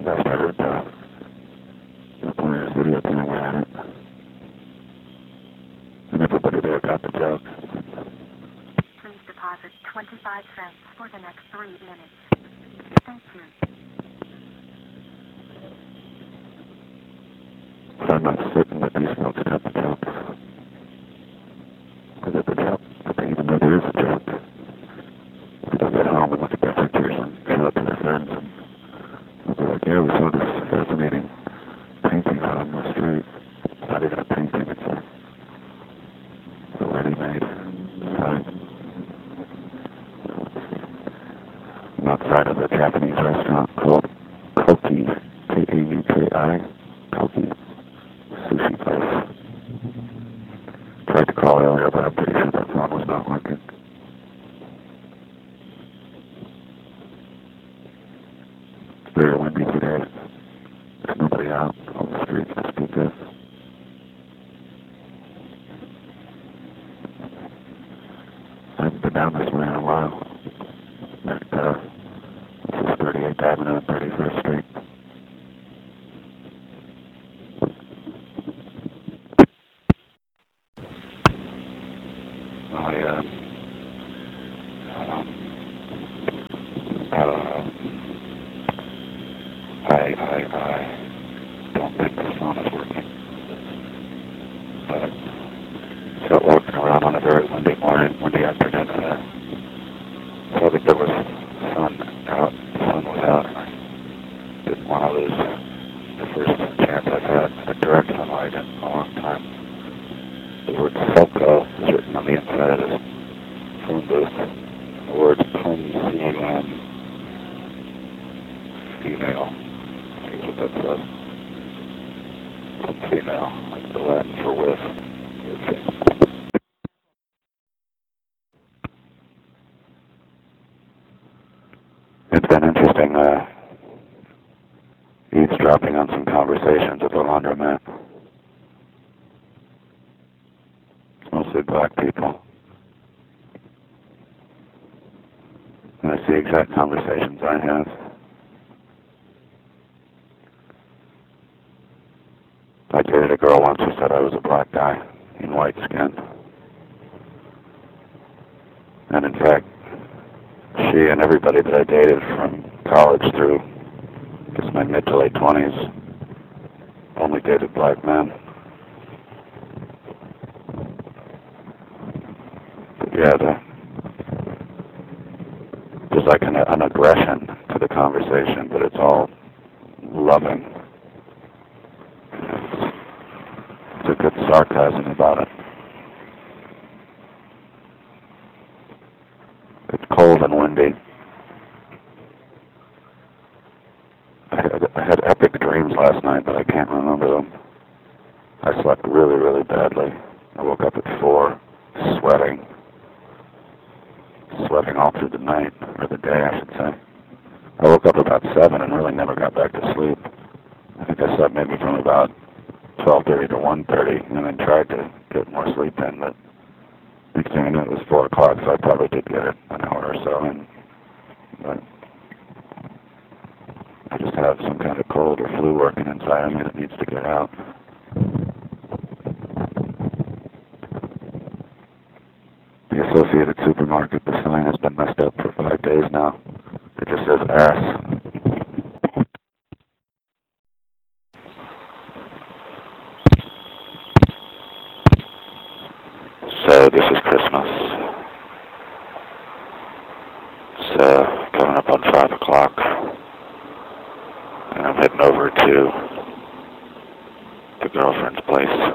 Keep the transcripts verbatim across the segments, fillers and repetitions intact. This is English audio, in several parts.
last I heard, uh, the players video thing at it. And everybody there got the joke. Please deposit twenty-five cents for the next three minutes. Thank you. But I'm not certain that these folks got the joke. Because if the joke, if they even know there is a joke, if they'll get home and look at their pictures and show it to their friends, and they'll be like, yeah, we saw this fascinating painting out on the street. It's not even a painting, it's a, it's a ready-made sign. Outside of the Japanese restaurant called Koki, K A U K I, Koki Sushi Place. Tried to call earlier, but I'm pretty sure that phone was not working. It's very windy today. There's nobody out on the streets to speak of. I haven't been down this way in a while. At, uh, this is thirty-eighth Avenue and thirty-first Street. I, uh, um, I don't know. I, I, I don't think the phone is working. But, so walking around on a very windy morning, windy afternoon, uh, I think there was sun out, the sun was out, and I didn't want to lose the first chance I've had at direct sunlight in a long time. The word Selco is written on the inside of this phone booth. The word Pum C U M, female. Here's what that says. Pum female, like the Latin for with. It's been interesting, uh, eavesdropping on some conversations at the laundromat. It's mostly black people. And it's the exact conversations I have. I dated a girl once who said I was a black guy in white skin. And in fact, she and everybody that I dated from college through, I guess, my mid to late twenties, only dated black men. But yeah, the, there's like an, an aggression to the conversation, but it's all loving. It's, it's a good sarcasm about it. It's cold and windy. I had, I had epic dreams last night, but I can't remember them. I slept really, really badly. I woke up at four, sweating. Sweating all through the night, or the day, I should say. I woke up about seven and really never got back to sleep. I think I slept maybe from about twelve thirty to one thirty, and then tried to get more sleep in, but next thing I knew it was four o'clock, so I probably did get it an hour or so in. But I just have some kind of cold or flu working inside of me that needs to get out. The Associated Supermarket, the sign has been messed up for five days now. It just says ass. So this is Christmas. It's uh, coming up on five o'clock. And I'm heading over to the girlfriend's place.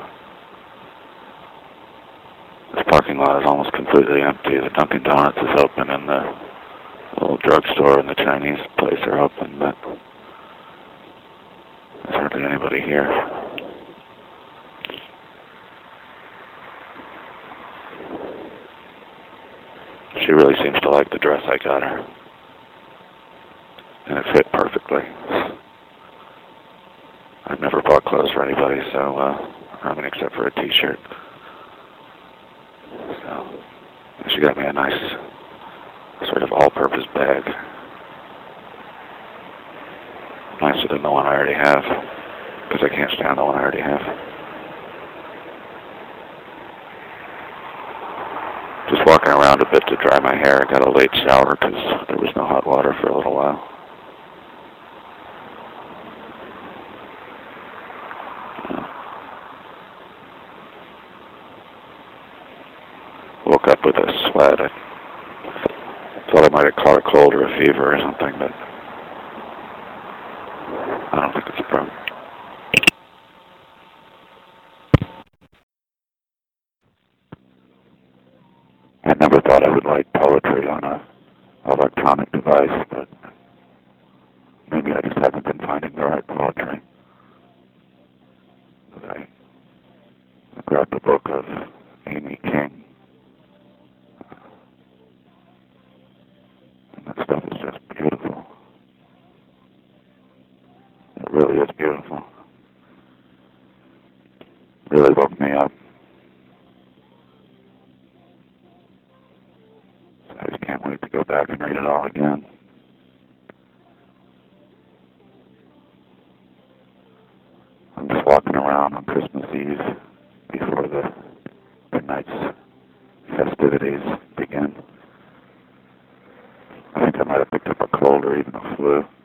This parking lot is almost completely empty. The Dunkin' Donuts is open and the little drugstore and the Chinese place are open, but there's hardly anybody here. She really seems to like the dress I got her. And it fit perfectly. I've never bought clothes for anybody, so, uh, I mean, except for a t-shirt. So, she got me a nice, sort of all-purpose bag. nicer than the one I already have, because I can't stand the one I already have. Just walking around a bit to dry my hair. I got a late shower because there was no hot water for a little while. Woke up with a sweat. I thought I might have caught a cold or a fever or something, but I don't think it's a problem. I never thought I would like poetry on a electronic device, but maybe I just haven't been finding the right poetry. But I grabbed a book of Amy King, and that stuff is just beautiful. It really is beautiful. Really woke me up. I just can't wait to go back and read it all again. I'm just walking around on Christmas Eve before the, the night's festivities begin. I think I might have picked up a cold or even a flu.